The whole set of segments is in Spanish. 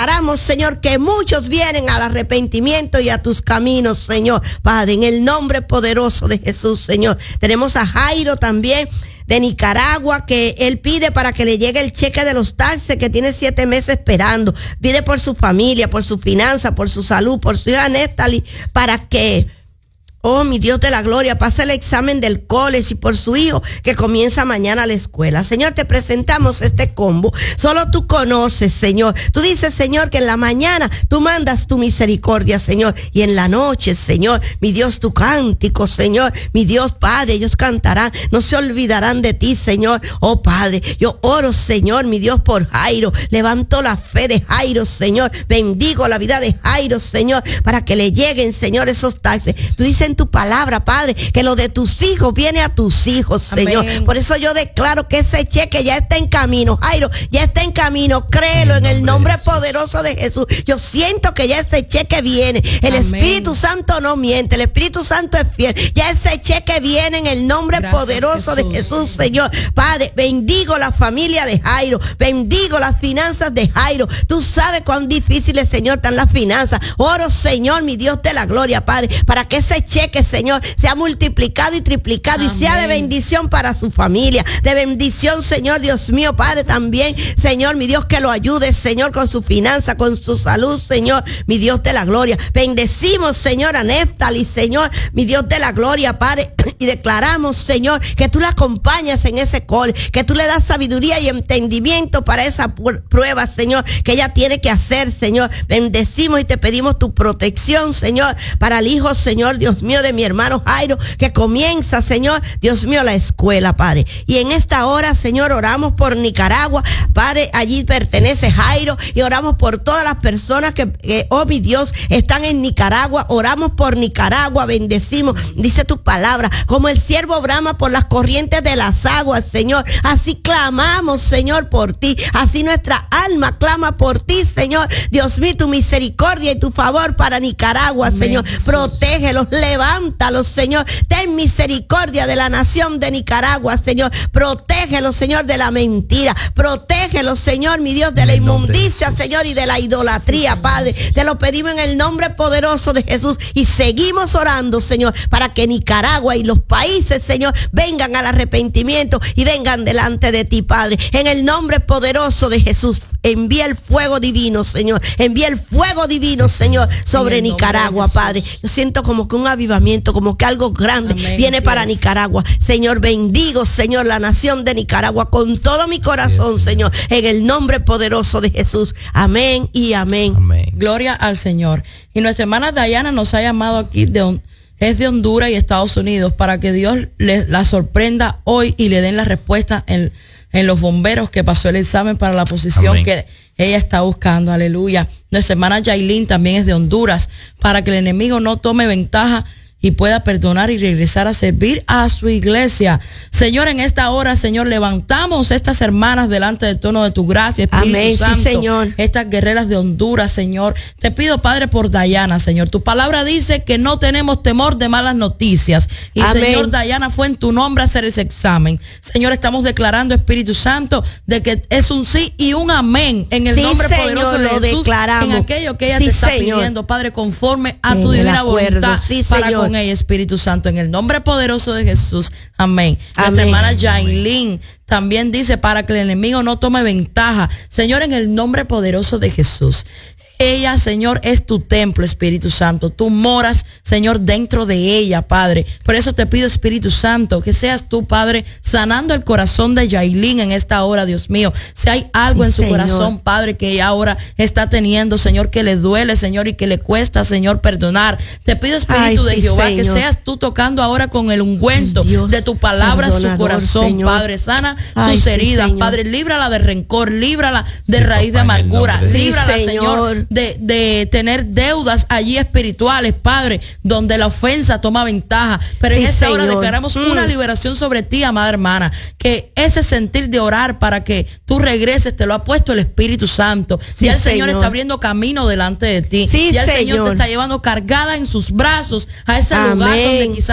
declaramos, Señor, que muchos vienen al arrepentimiento y a tus caminos, Señor. Padre, en el nombre poderoso de Jesús, Señor. Tenemos a Jairo también, de Nicaragua, que él pide para que le llegue el cheque de los taxes, que tiene 7 meses esperando. Pide por su familia, por su finanza, por su salud, por su hija Néstalí, para que, oh, mi Dios de la gloria, pase el examen del college, y por su hijo que comienza mañana la escuela. Señor, te presentamos este combo. Solo tú conoces, Señor. Tú dices, Señor, que en la mañana tú mandas tu misericordia, Señor, y en la noche, Señor, mi Dios, tu cántico, Señor, mi Dios, Padre, ellos cantarán, no se olvidarán de ti, Señor. Oh, Padre, yo oro, Señor, mi Dios, por Jairo. Levanto la fe de Jairo, Señor. Bendigo la vida de Jairo, Señor, para que le lleguen, Señor, esos taxes. Tú dices en tu palabra, Padre, que lo de tus hijos viene a tus hijos, Señor. Amén. Por eso yo declaro que ese cheque ya está en camino. Jairo, ya está en camino. Créelo en el nombre poderoso de Jesús. Yo siento que ya ese cheque viene. El Amén. Espíritu Santo no miente. El Espíritu Santo es fiel. Ya ese cheque viene en el nombre poderoso de Jesús, Señor. Padre, bendigo la familia de Jairo. Bendigo las finanzas de Jairo. Tú sabes cuán difíciles, Señor, están las finanzas. Oro, Señor, mi Dios de la gloria, Padre, para que ese cheque, Señor, sea multiplicado y triplicado. Amén. Y sea de bendición para su familia, de bendición, Señor, Dios mío, Padre, también, Señor, mi Dios, que lo ayude, Señor, con su finanza, con su salud, Señor, mi Dios de la gloria. Bendecimos, Señor, a Néstalí, Señor, mi Dios de la gloria, Padre, y declaramos, Señor, que tú la acompañas en ese call, que tú le das sabiduría y entendimiento para esa prueba, Señor, que ella tiene que hacer, Señor. Bendecimos y te pedimos tu protección, Señor, para el hijo, Señor, Dios mío, de mi hermano Jairo, que comienza, Señor, Dios mío, la escuela, Padre. Y en esta hora, Señor, oramos por Nicaragua, Padre, allí pertenece Jairo, y oramos por todas las personas que, oh mi Dios, están en Nicaragua. Oramos por Nicaragua, bendecimos, dice tu palabra, como el siervo brama por las corrientes de las aguas, Señor, así clamamos, Señor, por ti, así nuestra alma clama por ti, Señor, Dios mío, tu misericordia y tu favor para Nicaragua. Amén, Señor, Jesús. Protégelos, levántalos, Señor, ten misericordia de la nación de Nicaragua, Señor, protégelos, Señor, de la mentira, protégelos, Señor, mi Dios, de la inmundicia, Señor, y de la idolatría, sí, Padre, te lo pedimos en el nombre poderoso de Jesús, y seguimos orando, Señor, para que Nicaragua y los países, Señor, vengan al arrepentimiento y vengan delante de ti, Padre, en el nombre poderoso de Jesús. Envía el fuego divino, Señor, envía el fuego divino, Señor, sobre Nicaragua, Padre. Yo siento como que un avivamiento, como que algo grande Amén, viene para Nicaragua. Señor, bendigo, Señor, la nación de Nicaragua con todo mi corazón, Señor, en el nombre poderoso de Jesús. Amén y amén. Amén. Gloria al Señor. Y nuestra hermana Dayana nos ha llamado aquí es de Honduras y Estados Unidos, para que Dios la sorprenda hoy y le den la respuesta en los bomberos, que pasó el examen para la posición Amén. Que ella está buscando. Aleluya. Nuestra hermana Yailin también es de Honduras, para que el enemigo no tome ventaja y pueda perdonar y regresar a servir a su iglesia. Señor, en esta hora, Señor, levantamos estas hermanas delante del trono de tu gracia, Espíritu Amén, Santo. sí, Señor. Estas guerreras de Honduras, Señor. Te pido, Padre, por Dayana, Señor. Tu palabra dice que no tenemos temor de malas noticias. Y, Amén. Señor, Dayana fue en tu nombre a hacer ese examen. Señor, estamos declarando, Espíritu Santo, de que es un sí y un amén en el nombre poderoso de Jesús. Declaramos. En aquello que ella te está pidiendo, Padre, conforme a tu divina voluntad, para con ella, Espíritu Santo, en el nombre poderoso de Jesús. Amén. Nuestra hermana Yailin también dice, para que el enemigo no tome ventaja, Señor, en el nombre poderoso de Jesús. Ella, Señor, es tu templo, Espíritu Santo. Tú moras, Señor, dentro de ella, Padre. Por eso te pido, Espíritu Santo, que seas tú, Padre, sanando el corazón de Yailin en esta hora, Dios mío. Si hay algo en su corazón, Padre, que ella ahora está teniendo, Señor, que le duele, Señor, y que le cuesta, Señor, perdonar. Te pido, Espíritu de Jehová, Señor, que seas tú tocando ahora con el ungüento de tu palabra su corazón, Señor. Padre. Sana sus heridas, Padre. Líbrala de rencor, líbrala de raíz de amargura. Líbrala, Señor, de tener deudas allí espirituales, Padre, donde la ofensa toma ventaja. Pero en esta hora declaramos una liberación sobre ti, amada hermana, que ese sentir de orar para que tú regreses te lo ha puesto el Espíritu Santo. Ya el Señor está abriendo camino delante de ti. Ya el Señor te está llevando cargada en sus brazos a ese lugar donde quizás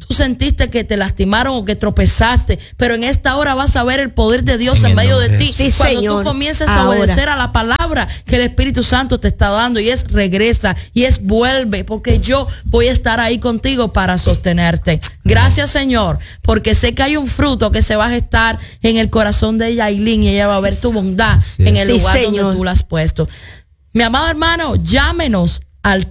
tú sentiste que te lastimaron o que tropezaste, pero en esta hora vas a ver el poder de Dios en medio de ti. Sí, cuando Señor, tú comiences a obedecer a la palabra que el Espíritu Santo te está dando, y es regresa, y es vuelve, porque yo voy a estar ahí contigo para sostenerte. Gracias, Señor, porque sé que hay un fruto que se va a gestar en el corazón de Yailin, y ella va a ver tu bondad en el lugar donde tú la has puesto. Mi amado hermano, llámenos al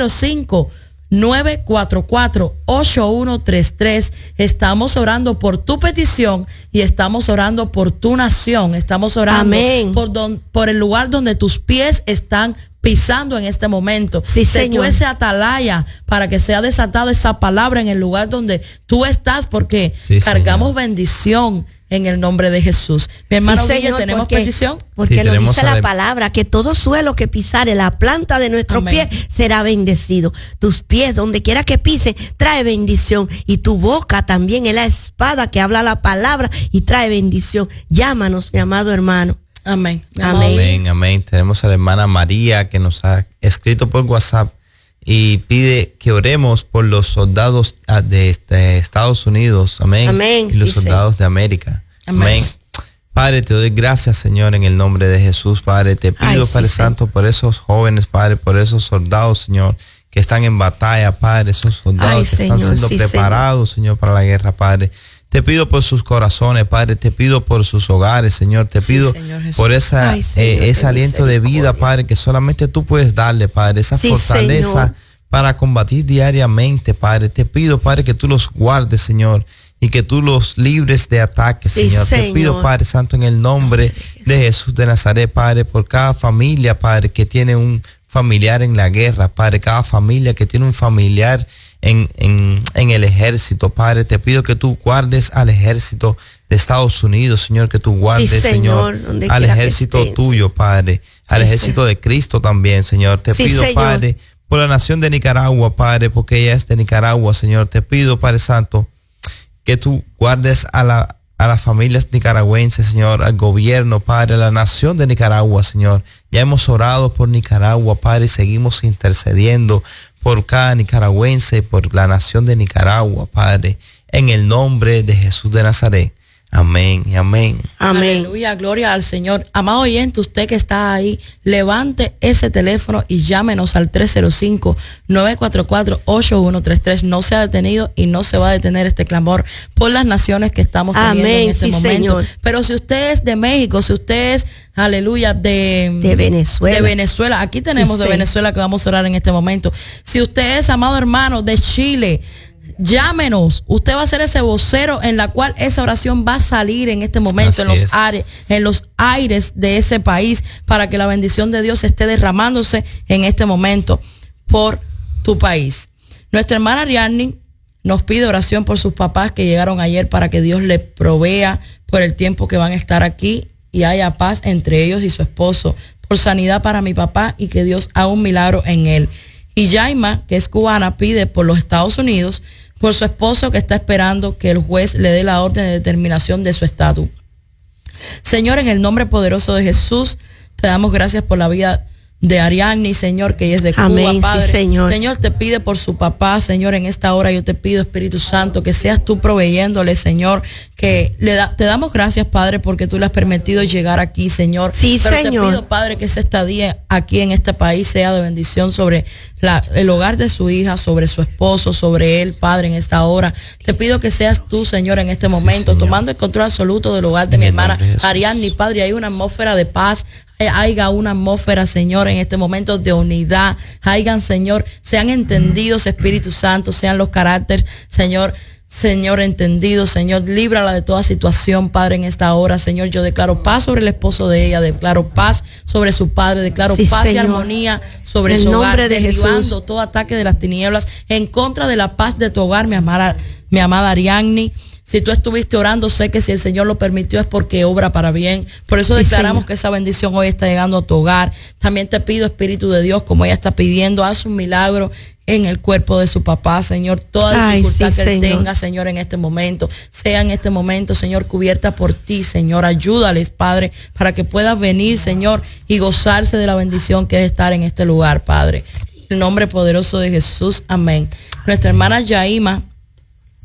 305-944-8133. Estamos orando por tu petición y estamos orando por tu nación. Estamos orando por el lugar donde tus pies están pisando en este momento. Se fuese atalaya para que sea desatada esa palabra en el lugar donde tú estás, porque cargamos bendición en el nombre de Jesús. Mi hermano Guille, ¿tenemos petición? Porque lo dice la palabra, que todo suelo que pisare la planta de nuestros pies será bendecido. Tus pies, donde quiera que pise, trae bendición. Y tu boca también es la espada que habla la palabra y trae bendición. Llámanos, mi amado hermano. Amén. Amén, amén. Tenemos a la hermana María que nos ha escrito por WhatsApp y pide que oremos por los soldados de Estados Unidos. Amén. Amén. Y los soldados de América. Amén. Padre, te doy gracias, Señor, en el nombre de Jesús. Padre, te pido, Padre Santo, por esos jóvenes, Padre, por esos soldados, Señor, que están en batalla, Padre, esos soldados que están siendo preparados, Señor, para la guerra, Padre. Te pido por sus corazones, Padre, te pido por sus hogares, Señor, te pido por ese aliento de vida, Padre, que solamente tú puedes darle, Padre, esa fortaleza para combatir diariamente, Padre. Te pido, Padre, que tú los guardes, Señor, y que tú los libres de ataques, Señor. Te pido, Padre Santo, en el nombre de Jesús de Nazaret, Padre, por cada familia, Padre, que tiene un familiar en la guerra, Padre, cada familia que tiene un familiar en el ejército, Padre. Te pido que tú guardes al ejército de Estados Unidos, Señor, que tú guardes, Señor, al ejército tuyo, Padre, al ejército de Cristo también, Señor. Te pido, Padre, por la nación de Nicaragua, Padre, porque ella es de Nicaragua, Señor. Te pido, Padre Santo, que tú guardes a las familias nicaragüenses, Señor, al gobierno, Padre, a la nación de Nicaragua, Señor. Ya hemos orado por Nicaragua, Padre, y seguimos intercediendo por cada nicaragüense, por la nación de Nicaragua, Padre, en el nombre de Jesús de Nazaret. Amén y amén. Amén. Aleluya, gloria al Señor. Amado oyente, usted que está ahí, levante ese teléfono y llámenos al 305-944-8133. No se ha detenido y no se va a detener este clamor por las naciones que estamos teniendo en este momento. Señor. Pero si usted es de México, si usted es, aleluya, de Venezuela. Aquí tenemos de Venezuela que vamos a orar en este momento. Si usted es, amado hermano, de Chile, llámenos. Usted va a ser ese vocero en la cual esa oración va a salir en este momento en los aires de ese país, para que la bendición de Dios esté derramándose en este momento por tu país. Nuestra hermana Ariadne nos pide oración por sus papás que llegaron ayer, para que Dios le provea por el tiempo que van a estar aquí y haya paz entre ellos y su esposo, por sanidad para mi papá y que Dios haga un milagro en él. Y Yaima, que es cubana, pide por los Estados Unidos, por su esposo que está esperando que el juez le dé la orden de determinación de su estatus. Señor, en el nombre poderoso de Jesús, te damos gracias por la vida de Ariadne, Señor, que ella es de Cuba, Padre. Señor, te pide por su papá, Señor, en esta hora yo te pido, Espíritu Santo, que seas tú proveyéndole, Señor, que te damos gracias, Padre, porque tú le has permitido llegar aquí, Señor. Pero Señor, te pido, Padre, que ese estadía aquí en este país sea de bendición sobre el hogar de su hija, sobre su esposo, sobre él, Padre, en esta hora. Te pido que seas tú, Señor, en este momento, tomando el control absoluto del hogar de mi hermana Ariadne, Padre. Hay una atmósfera de paz, haya una atmósfera, Señor, en este momento de unidad. Hayan, Señor, sean entendidos, Espíritu Santo, sean los caracteres, Señor, entendido, Señor, líbrala de toda situación, Padre, en esta hora, Señor. Yo declaro paz sobre el esposo de ella, declaro paz sobre su padre, declaro paz, Señor, y armonía sobre su hogar, derribando todo ataque de las tinieblas en contra de la paz de tu hogar, mi amada Ariadne. Si tú estuviste orando, sé que si el Señor lo permitió es porque obra para bien. Por eso declaramos, Señor, que esa bendición hoy está llegando a tu hogar. También te pido, Espíritu de Dios, como ella está pidiendo, haz un milagro en el cuerpo de su papá, Señor. Toda dificultad que él tenga, Señor, en este momento, sea en este momento, Señor, cubierta por ti, Señor. Ayúdales, Padre, para que puedas venir, Señor, y gozarse de la bendición que es estar en este lugar, Padre. En el nombre poderoso de Jesús, amén. Nuestra hermana Yaima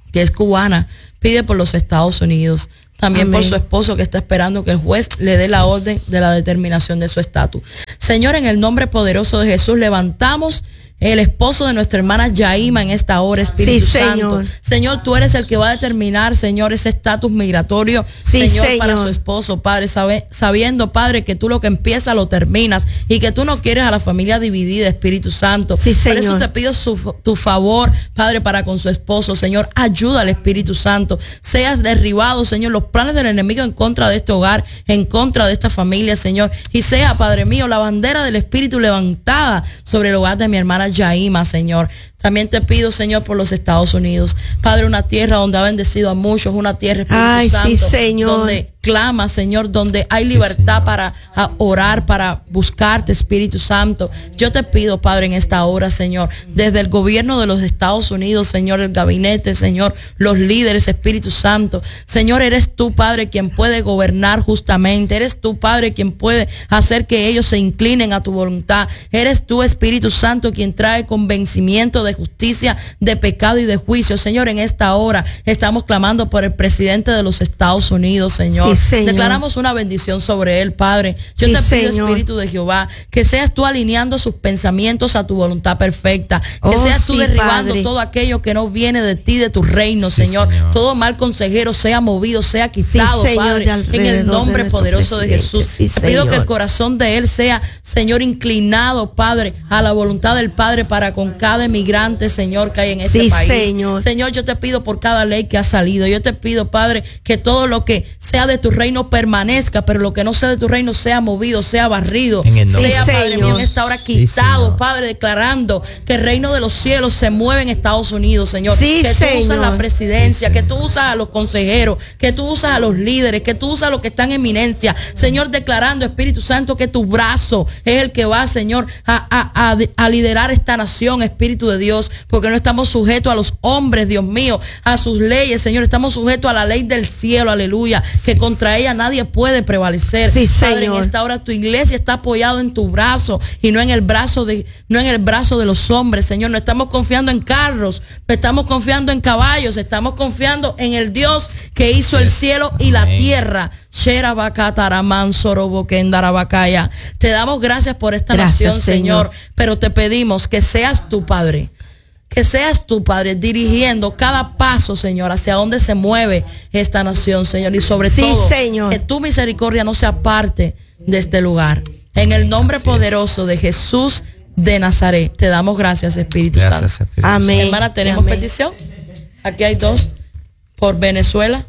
que es cubana, pide por los Estados Unidos. También amén. Por su esposo, que está esperando que el juez le dé la orden de la determinación de su estatus. Señor, en el nombre poderoso de Jesús, levantamos el esposo de nuestra hermana Yaima en esta hora, Espíritu Santo. Señor, tú eres el que va a determinar, Señor, ese estatus migratorio, Señor, para su esposo, Padre, sabiendo, Padre, que tú lo que empiezas lo terminas y que tú no quieres a la familia dividida, Espíritu Santo. Por eso te pido tu favor, Padre, para con su esposo, Señor, ayúdale, Espíritu Santo. Seas derribado, Señor, los planes del enemigo en contra de este hogar, en contra de esta familia, Señor, y sea, Padre mío, la bandera del Espíritu levantada sobre el hogar de mi hermana Yaima, Señor. También te pido, Señor, por los Estados Unidos, Padre, una tierra donde ha bendecido a muchos, una tierra, Espíritu Santo, Señor, donde clama, Señor, donde hay libertad para orar, para buscarte, Espíritu Santo. Yo te pido, Padre, en esta hora, Señor, desde el gobierno de los Estados Unidos, Señor, el gabinete, Señor, los líderes, Espíritu Santo, Señor, eres tú, Padre, quien puede gobernar justamente, eres tú, Padre, quien puede hacer que ellos se inclinen a tu voluntad, eres tú, Espíritu Santo, quien trae convencimiento de justicia, de pecado y de juicio. Señor, en esta hora estamos clamando por el presidente de los Estados Unidos, Señor. Declaramos una bendición sobre él, Padre. Yo te pido, Espíritu de Jehová, que seas tú alineando sus pensamientos a tu voluntad perfecta, que seas tú derribando todo aquello que no viene de ti, de tu reino, Señor. Todo mal consejero sea movido, sea quitado, Padre, en el nombre poderoso de Jesús. Te pido que el corazón de él sea, Señor, inclinado, Padre, a la voluntad del Padre para con cada emigrante, Señor, que hay en este país. Señor, yo te pido por cada ley que ha salido. Yo te pido, Padre, que todo lo que sea de tu reino permanezca, pero lo que no sea de tu reino sea movido, sea barrido, sea, Padre mío, en esta hora quitado, Padre, declarando que el reino de los cielos se mueve en Estados Unidos, Señor. Que tú usas la presidencia, que tú usas a los consejeros, que tú usas a los líderes, que tú usas a los que están en eminencia, Señor, declarando, Espíritu Santo, que tu brazo es el que va, Señor, a liderar esta nación, Espíritu de Dios, porque no estamos sujetos a los hombres, Dios mío, a sus leyes, Señor, estamos sujetos a la ley del cielo, aleluya, que contra ella nadie puede prevalecer. Padre, en esta hora tu iglesia está apoyado en tu brazo y no en el brazo de los hombres, Señor. No estamos confiando en carros, no estamos confiando en caballos, estamos confiando en el Dios que hizo el cielo y la tierra. Te damos gracias por esta nación, Señor, pero te pedimos que seas tu Padre. Que seas tú, Padre, dirigiendo cada paso, Señor, hacia donde se mueve esta nación, Señor. Y sobre todo, Señor, que tu misericordia no se aparte de este lugar. En el nombre poderoso de Jesús de Nazaret, te damos gracias, Espíritu Santo. Espíritu. Amén. Hermana, ¿tenemos petición? Aquí hay dos. Por Venezuela.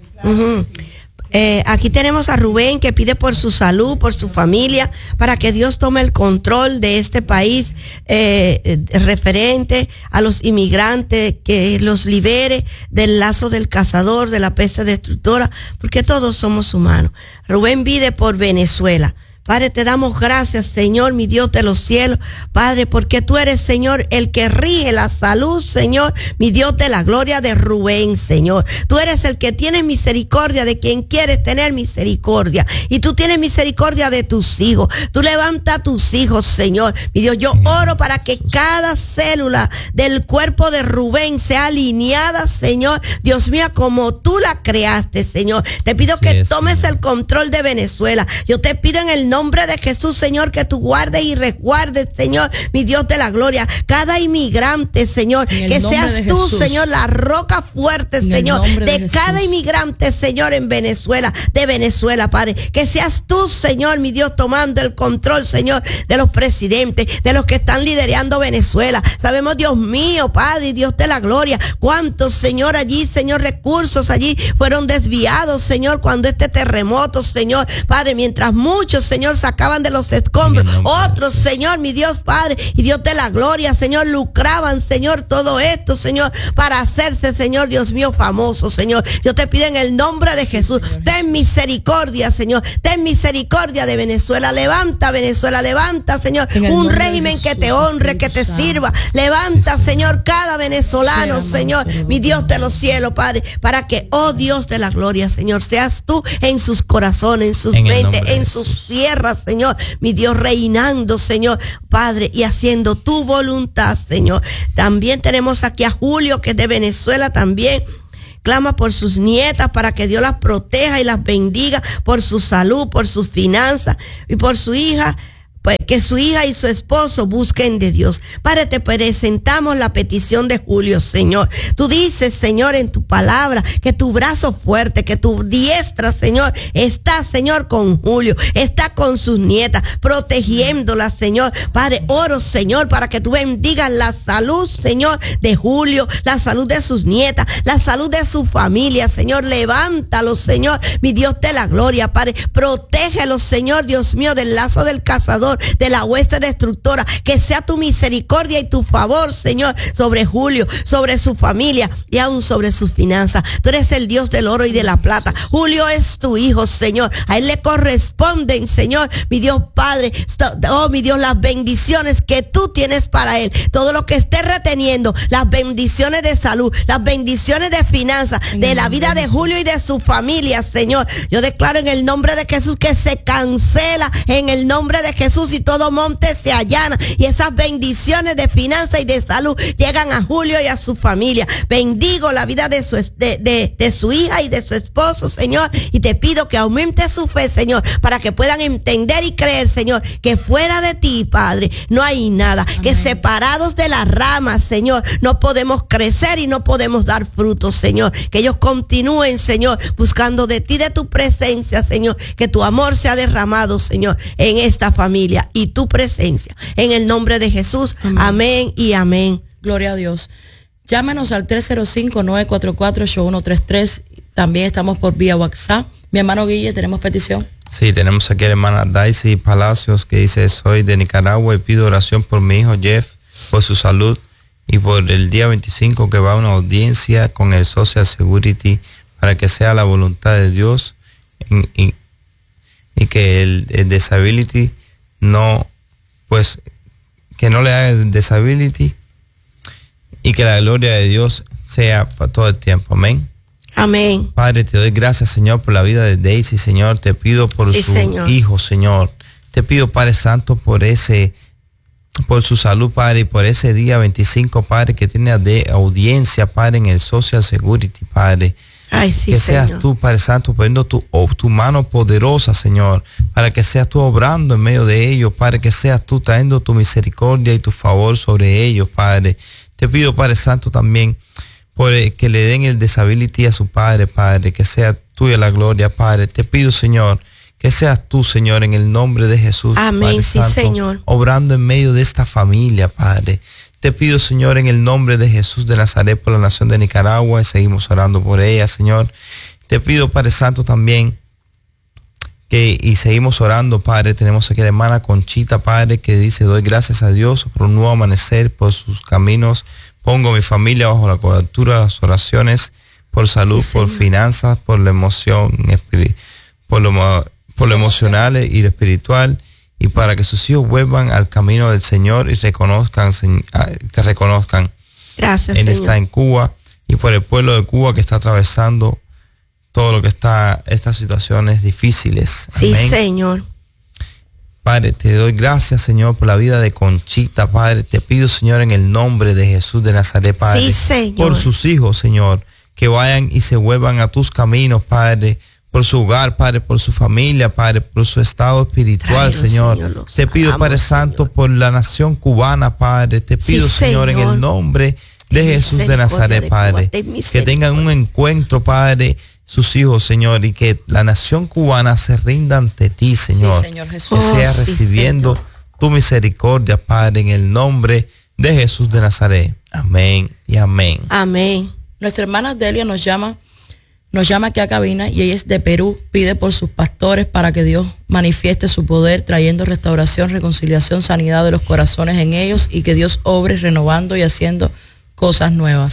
Aquí tenemos a Rubén, que pide por su salud, por su familia, para que Dios tome el control de este país, referente a los inmigrantes, que los libere del lazo del cazador, de la peste destructora, porque todos somos humanos. Rubén pide por Venezuela. Padre, te damos gracias, Señor, mi Dios de los cielos, Padre, porque tú eres, Señor, el que rige la salud, Señor, mi Dios de la gloria de Rubén, Señor. Tú eres el que tiene misericordia de quien quieres tener misericordia, y tú tienes misericordia de tus hijos. Tú levanta a tus hijos, Señor, mi Dios. Yo oro para que cada célula del cuerpo de Rubén sea alineada, Señor, Dios mío, como tú la creaste, Señor. Te pido que tomes el control de Venezuela. Yo te pido en el nombre de Jesús, Señor, que tú guardes y resguardes, Señor, mi Dios de la gloria, cada inmigrante, Señor, que seas tú, Señor, la roca fuerte, Señor, de cada inmigrante, Señor, en Venezuela, de Venezuela, Padre, que seas tú, Señor, mi Dios, tomando el control, Señor, de los presidentes, de los que están liderando Venezuela. Sabemos, Dios mío, Padre, Dios de la gloria, cuántos, Señor, allí, Señor, recursos allí fueron desviados, Señor, cuando este terremoto, Señor, Padre, mientras muchos, Señor, sacaban de los escombros, otros, Señor, mi Dios, Padre, y Dios de la gloria, Señor, lucraban, Señor, todo esto, Señor, para hacerse, Señor, Dios mío, famoso, Señor. Yo te pido en el nombre de Jesús, ten misericordia, Señor, ten misericordia de Venezuela. Levanta, Venezuela, levanta, Señor, un régimen que te honre, que te sirva. Levanta, Señor, cada venezolano, Señor, mi Dios de los cielos, Padre, para que, oh Dios de la gloria, Señor, seas tú en sus corazones, en sus mentes, en sus cielos, tierra, Señor, mi Dios, reinando, Señor, Padre, y haciendo tu voluntad, Señor. También tenemos aquí a Julio, que es de Venezuela también. Clama por sus nietas para que Dios las proteja y las bendiga, por su salud, por sus finanzas y por su hija. Pues que su hija y su esposo busquen de Dios. Padre, te presentamos la petición de Julio, Señor. Tú dices, Señor, en tu palabra, que tu brazo fuerte, que tu diestra, Señor, está, Señor, con Julio, está con sus nietas, protegiéndolas, Señor. Padre, oro, Señor, para que tú bendigas la salud, Señor, de Julio, la salud de sus nietas, la salud de su familia, Señor. Levántalo, Señor, mi Dios de la gloria, Padre. Protégelos, Señor, Dios mío, del lazo del cazador, de la hueste destructora. Que sea tu misericordia y tu favor, Señor, sobre Julio, sobre su familia y aún sobre sus finanzas. Tú eres el Dios del oro y de la plata. Julio es tu hijo, Señor. A él le corresponden, Señor, mi Dios Padre, oh mi Dios, las bendiciones que tú tienes para él. Todo lo que esté reteniendo, las bendiciones de salud, las bendiciones de finanzas, de la vida de Julio y de su familia, Señor. Yo declaro en el nombre de Jesús que se cancela en el nombre de Jesús, y todo monte se allana, y esas bendiciones de finanzas y de salud llegan a Julio y a su familia. Bendigo la vida de su hija y de su esposo, Señor, y te pido que aumente su fe, Señor, para que puedan entender y creer, Señor, que fuera de ti, Padre, no hay nada. Amén. Que separados de las ramas, Señor, no podemos crecer y no podemos dar frutos, Señor. Que ellos continúen, Señor, buscando de ti, de tu presencia, Señor, que tu amor sea derramado, Señor, en esta familia y tu presencia. En el nombre de Jesús. Amén, amén y amén. Gloria a Dios. Llámenos al 305-944-8133. También estamos por vía WhatsApp. Mi hermano Guille, ¿tenemos petición? Sí, tenemos aquí a la hermana Daisy Palacios, que dice: soy de Nicaragua y pido oración por mi hijo Jeff, por su salud, y por el día 25 que va a una audiencia con el Social Security, para que sea la voluntad de Dios y que el disability no, pues, que no le haga disability, y que la gloria de Dios sea para todo el tiempo. Amén. Amén. Padre, te doy gracias, Señor, por la vida de Daisy, Señor. Te pido por su Señor. Hijo, Señor. Te pido, Padre Santo, por su salud, Padre, y por ese día 25, Padre, que tiene de audiencia, Padre, en el Social Security, Padre. Ay, sí, que seas Señor. tú, Padre Santo, poniendo tu mano poderosa, Señor, para que seas tú obrando en medio de ellos, Padre, que seas tú trayendo tu misericordia y tu favor sobre ellos, Padre. Te pido, Padre Santo, también por que le den el disability a su padre, Padre, que sea tuya la gloria, Padre. Te pido, Señor, que seas tú, Señor, en el nombre de Jesús, amén, Padre sí, Santo, Señor, obrando en medio de esta familia, Padre. Te pido, Señor, en el nombre de Jesús de Nazaret, por la nación de Nicaragua, y seguimos orando por ella, Señor. Te pido, Padre Santo, también y seguimos orando, Padre. Tenemos aquí a la hermana Conchita, Padre, que dice: doy gracias a Dios por un nuevo amanecer, por sus caminos. Pongo mi familia bajo la cobertura de las oraciones, por salud, sí, por finanzas, por la emoción, por lo emocional y lo espiritual, y para que sus hijos vuelvan al camino del Señor y te reconozcan. Gracias, Él Señor. está en Cuba, y por el pueblo de Cuba que está atravesando todo lo que estas situaciones difíciles. Sí, amén. Señor. Padre, te doy gracias, Señor, por la vida de Conchita, Padre. Te pido, Señor, en el nombre de Jesús de Nazaret, Padre, sí, Señor, por sus hijos, Señor, que vayan y se vuelvan a tus caminos, Padre, por su hogar, Padre, por su familia, Padre, por su estado espiritual, Señor. Te pido, Padre Santo, por la nación cubana, Padre. Te pido, sí, Señor, en el nombre de Jesús de Nazaret, Padre, que tengan un encuentro, Padre, sus hijos, Señor, y que la nación cubana se rinda ante ti, Señor. Sí, Señor Jesús. Que sea recibiendo tu misericordia, Padre, en el nombre de Jesús de Nazaret. Amén y amén. Amén. Nuestra hermana Delia nos llama aquí a cabina, y ella es de Perú. Pide por sus pastores para que Dios manifieste su poder, trayendo restauración, reconciliación, sanidad de los corazones en ellos, y que Dios obre renovando y haciendo cosas nuevas.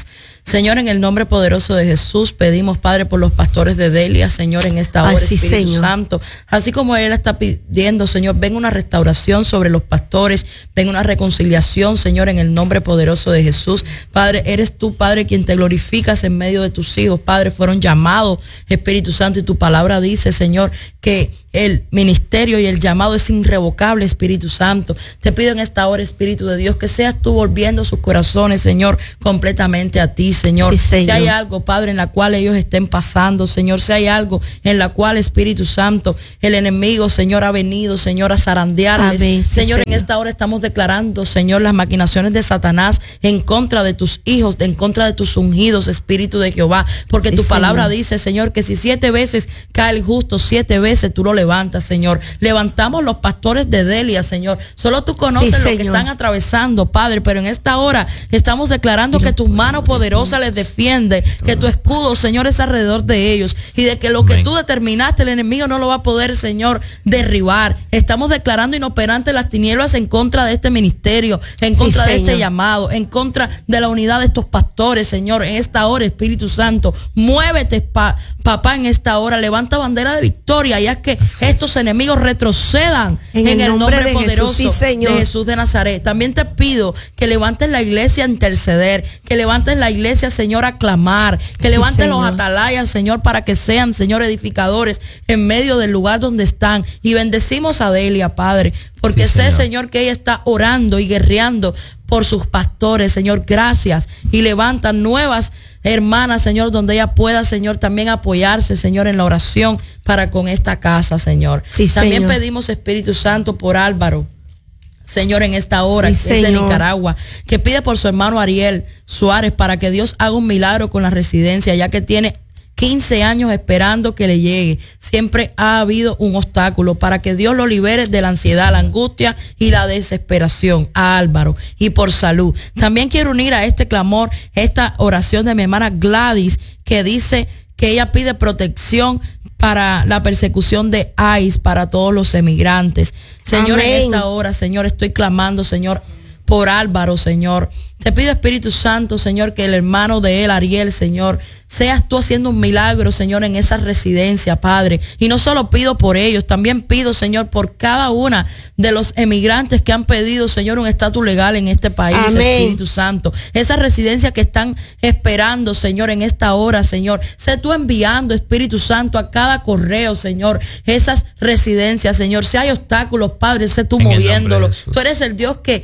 Señor, en el nombre poderoso de Jesús, pedimos, Padre, por los pastores de Delia, Señor, en esta hora, Espíritu Santo. Así como él está pidiendo, Señor, venga una restauración sobre los pastores, venga una reconciliación, Señor, en el nombre poderoso de Jesús. Padre, eres tú, Padre, quien te glorificas en medio de tus hijos. Padre, fueron llamados, Espíritu Santo, y tu palabra dice, Señor, que el ministerio y el llamado es irrevocable, Espíritu Santo. Te pido en esta hora, Espíritu de Dios, que seas tú volviendo sus corazones, Señor, completamente a ti, Señor. Sí, Señor. Si hay algo, Padre, en la cual ellos estén pasando, Señor, si hay algo en la cual, Espíritu Santo, el enemigo, Señor, ha venido, Señor, a zarandearles. Amén, sí, Señor, en esta hora estamos declarando, Señor, las maquinaciones de Satanás en contra de tus hijos, en contra de tus ungidos, Espíritu de Jehová, porque sí, tu palabra dice, Señor, que si 7 veces cae el justo, 7 veces tú lo levantas, Señor. Levantamos los pastores de Delia, Señor. Solo tú conoces lo que están atravesando, Padre, pero en esta hora estamos declarando que tu mano poderosa les defiende, que tu escudo, Señor, es alrededor de ellos, y de que lo que tú determinaste, el enemigo no lo va a poder, Señor, derribar. Estamos declarando inoperante las tinieblas en contra de este ministerio, en contra de este llamado, en contra de la unidad de estos pastores, Señor. En esta hora, Espíritu Santo, muévete, papá, en esta hora. Levanta bandera de victoria y haz que estos enemigos retrocedan en el nombre poderoso de Jesús de Nazaret. También te pido que levantes la iglesia a interceder, que levantes la iglesia, Señor, a clamar, que levantes los atalayas, Señor, para que sean, Señor, edificadores en medio del lugar donde están. Y bendecimos a Delia, Padre, porque sé, Señor, que ella está orando y guerreando por sus pastores, Señor. Gracias. Y levanta nuevas hermanas, Señor, donde ella pueda, Señor, también apoyarse, Señor, en la oración para con esta casa, Señor. También pedimos, Espíritu Santo, por Álvaro, Señor, en esta hora, que es de Nicaragua, que pide por su hermano Ariel Suárez para que Dios haga un milagro con la residencia, ya que tiene 15 años esperando que le llegue. Siempre ha habido un obstáculo para que Dios lo libere de la ansiedad, la angustia y la desesperación a Álvaro, y por salud. También quiero unir a este clamor, esta oración de mi hermana Gladys, que dice que ella pide protección para la persecución de ICE para todos los emigrantes. Señor, en esta hora, Señor, estoy clamando, Señor, por Álvaro, Señor. Te pido, Espíritu Santo, Señor, que el hermano de él, Ariel, Señor, seas tú haciendo un milagro, Señor, en esa residencia, Padre. Y no solo pido por ellos, también pido, Señor, por cada una de los emigrantes que han pedido, Señor, un estatus legal en este país, Espíritu Santo. Esas residencias que están esperando, Señor, en esta hora, Señor. Sé tú enviando, Espíritu Santo, a cada correo, Señor, esas residencias, Señor. Si hay obstáculos, Padre, sé tú moviéndolos. Tú eres el Dios que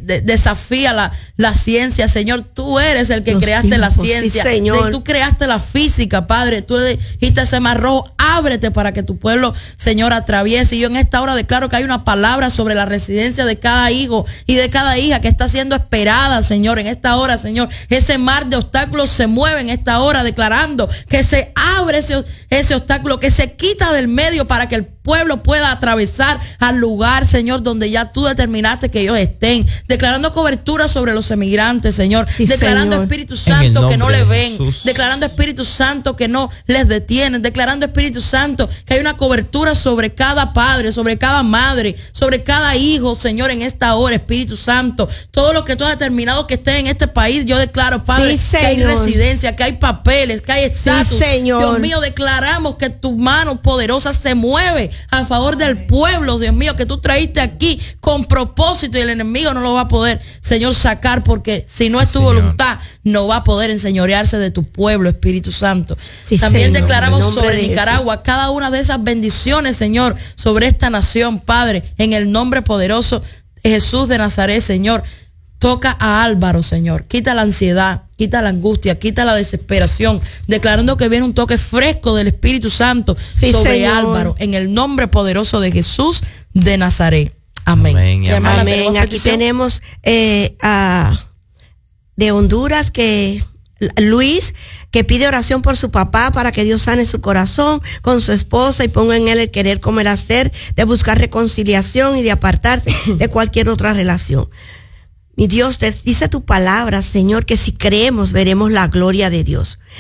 desafía la ciencia, Señor. Tú eres el que creaste la ciencia. Sí, Señor. Tú creaste la física, Padre. Tú le dijiste ese mar rojo, ábrete para que tu pueblo, Señor, atraviese. Y yo en esta hora declaro que hay una palabra sobre la residencia de cada hijo y de cada hija que está siendo esperada, Señor. En esta hora, Señor, ese mar de obstáculos se mueve en esta hora, declarando que se abre ese obstáculo, que se quita del medio para que el pueblo pueda atravesar al lugar, Señor, donde ya tú determinaste que ellos estén. Declarando cobertura sobre los emigrantes, Señor. Declarando, Señor, Espíritu Santo, que no le ven. Declarando, Espíritu Santo, que no les detienen. Declarando, Espíritu Santo, que hay una cobertura sobre cada padre, sobre cada madre, sobre cada hijo, Señor, en esta hora, Espíritu Santo. Todo lo que tú has determinado que esté en este país, yo declaro, Padre, que hay residencia, que hay papeles, que hay estatus. Dios mío, declaramos que tu mano poderosa se mueve a favor del pueblo, Dios mío, que tú traíste aquí con propósito, y el enemigo no lo va a poder, Señor, sacar, porque si no es tu voluntad, no va a poder enseñorearse de tu pueblo, Espíritu Santo. También Señor, declaramos sobre Nicaragua cada una de esas bendiciones, Señor, sobre esta nación, Padre, en el nombre poderoso de Jesús de Nazaret, Señor. Toca a Álvaro, Señor. Quita la ansiedad, quita la angustia, quita la desesperación, declarando que viene un toque fresco del Espíritu Santo sobre Señor. Álvaro, en el nombre poderoso de Jesús de Nazaret. Amén. Amén. Aquí tenemos de Honduras, que Luis, que pide oración por su papá para que Dios sane su corazón con su esposa y ponga en él el querer como el hacer, de buscar reconciliación y de apartarse de cualquier otra relación. Mi Dios, te dice tu palabra, Señor, que si creemos veremos la gloria de Dios.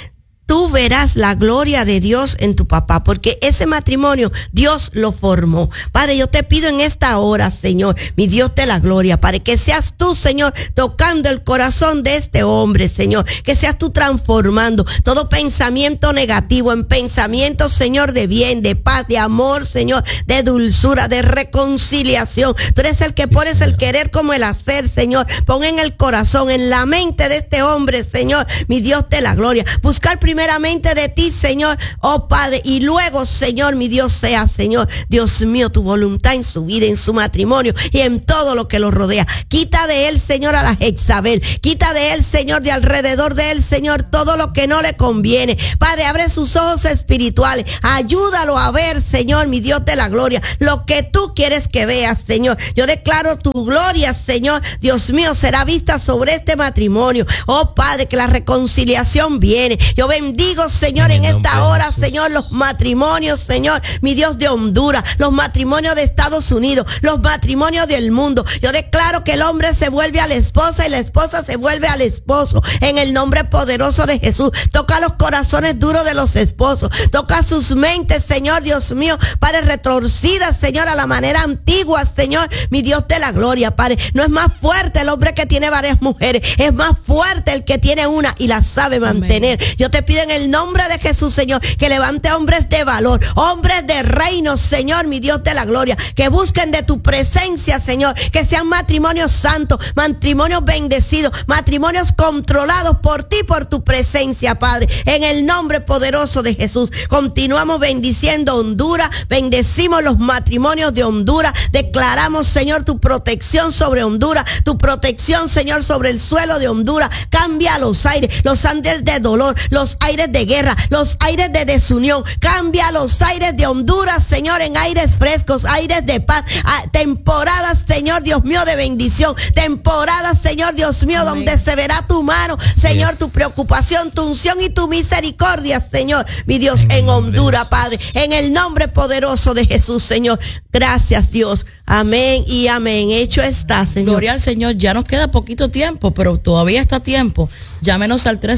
tú verás la gloria de Dios en tu papá, porque ese matrimonio Dios lo formó. Padre, yo te pido en esta hora, Señor, mi Dios de la gloria, Padre, que seas tú, Señor, tocando el corazón de este hombre, Señor, que seas tú transformando todo pensamiento negativo en pensamiento, Señor, de bien, de paz, de amor, Señor, de dulzura, de reconciliación. Tú eres el que pones el querer como el hacer, Señor. Pon en el corazón, en la mente de este hombre, Señor, mi Dios de la gloria, buscar primeramente de ti, Señor, oh Padre, y luego, Señor, mi Dios, sea, Señor, Dios mío, tu voluntad en su vida, en su matrimonio y en todo lo que lo rodea. Quita de él, Señor, a la Jezabel, quita de él, Señor, de alrededor de él, Señor, todo lo que no le conviene. Padre, abre sus ojos espirituales, ayúdalo a ver, Señor, mi Dios de la gloria, lo que tú quieres que veas, Señor. Yo declaro tu gloria, Señor, Dios mío, será vista sobre este matrimonio. Oh Padre, que la reconciliación viene. Yo bendigo, Señor, en esta hora, Señor, los matrimonios, Señor, mi Dios, de Honduras, los matrimonios de Estados Unidos, los matrimonios del mundo. Yo declaro que el hombre se vuelve a la esposa y la esposa se vuelve al esposo, en el nombre poderoso de Jesús. Toca los corazones duros de los esposos, toca sus mentes, Señor, Dios mío, Padre, retorcidas, Señor, a la manera antigua, Señor, mi Dios de la gloria, Padre. No es más fuerte el hombre que tiene varias mujeres, es más fuerte el que tiene una y la sabe mantener. Amén. Yo te pido en el nombre de Jesús, Señor, que levante hombres de valor, hombres de reino, Señor, mi Dios de la gloria, que busquen de tu presencia, Señor, que sean matrimonios santos, matrimonios bendecidos, matrimonios controlados por ti, por tu presencia, Padre, en el nombre poderoso de Jesús. Continuamos bendiciendo Honduras, bendecimos los matrimonios de Honduras, declaramos, Señor, tu protección sobre Honduras, tu protección, Señor, sobre el suelo de Honduras. Cambia los aires de dolor, los aires de guerra, los aires de desunión. Cambia los aires de Honduras, Señor, en aires frescos, aires de paz, temporadas, Señor, Dios mío, de bendición, temporadas, Señor, Dios mío, amén, donde se verá tu mano, Señor, tu preocupación, tu unción y tu misericordia, Señor, mi Dios, en Honduras, Padre, en el nombre poderoso de Jesús, Señor. Gracias, Dios. Amén y amén. Hecho está, Señor. Gloria al Señor. Ya nos queda poquito tiempo, pero todavía está tiempo. Llámenos al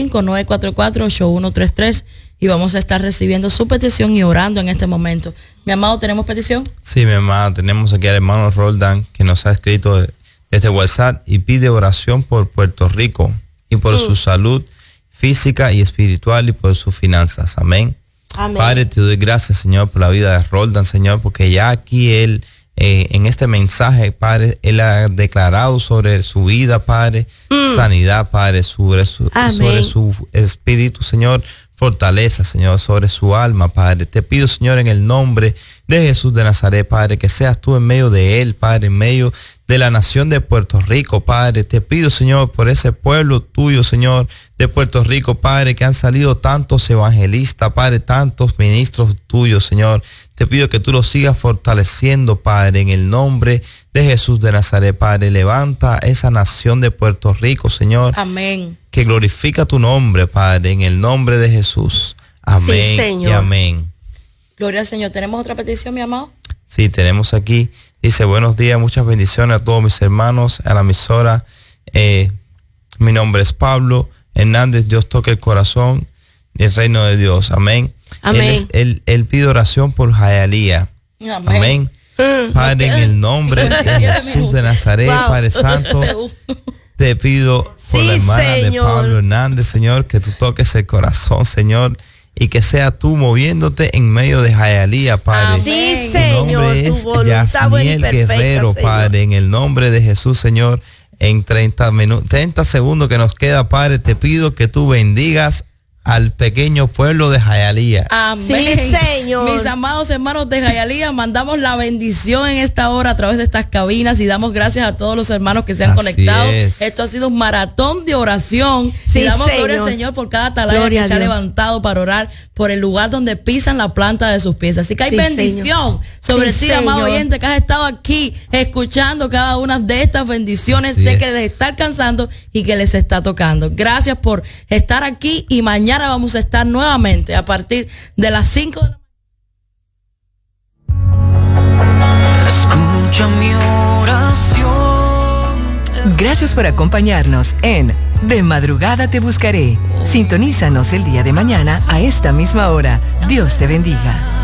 305-944-8133 y vamos a estar recibiendo su petición y orando en este momento. Mi amado, ¿tenemos petición? Sí, mi amado, tenemos aquí al hermano Roldán, que nos ha escrito desde WhatsApp y pide oración por Puerto Rico y por su salud física y espiritual y por sus finanzas. Amén. Amén. Padre, te doy gracias, Señor, por la vida de Roldán, Señor, porque ya aquí él, en este mensaje, Padre, él ha declarado sobre su vida, Padre, sanidad, Padre, sobre su espíritu, Señor, fortaleza, Señor, sobre su alma, Padre. Te pido, Señor, en el nombre de Jesús de Nazaret, Padre, que seas tú en medio de él, Padre, en medio de la nación de Puerto Rico, Padre. Te pido, Señor, por ese pueblo tuyo, Señor, de Puerto Rico, Padre, que han salido tantos evangelistas, Padre, tantos ministros tuyos, Señor. Te pido que tú los sigas fortaleciendo, Padre, en el nombre de Jesús de Nazaret, Padre. Levanta esa nación de Puerto Rico, Señor. Amén. Que glorifica tu nombre, Padre, en el nombre de Jesús. Amén, sí, Señor. Y amén. Gloria al Señor. ¿Tenemos otra petición, mi amado? Sí, tenemos aquí. Dice, buenos días, muchas bendiciones a todos mis hermanos, a la emisora. Mi nombre es Pablo Hernández. Dios toque el corazón del reino de Dios. Amén. Amén. Él pide oración por Jayalía. Amén. Padre, en el nombre de Jesús de Nazaret, Padre Santo, te pido por la hermana de Pablo Hernández, Señor, que tú toques el corazón, Señor, y que sea tú moviéndote en medio de Jayalía, Padre. Sí, Señor, tu nombre es Yasniel Guerrero, Señor. Padre, en el nombre de Jesús, Señor, en 30 segundos que nos queda, Padre, te pido que tú bendigas al pequeño pueblo de Jayalía. Amén. Sí, Señor. Mis amados hermanos de Jayalía, mandamos la bendición en esta hora a través de estas cabinas y damos gracias a todos los hermanos que se han conectado. Esto ha sido un maratón de oración. Sí, y damos gloria al Señor por cada atalaya que se ha levantado para orar por el lugar donde pisan la planta de sus pies. Así que hay bendición sobre ti, amado oyente, que has estado aquí escuchando cada una de estas bendiciones. Sé que les está alcanzando y que les está tocando. Gracias por estar aquí y mañana vamos a estar nuevamente a partir de las 5 de la mañana. Escucha mi oración, te Gracias por acompañarnos en De Madrugada Te Buscaré. Sintonízanos el día de mañana a esta misma hora. Dios te bendiga.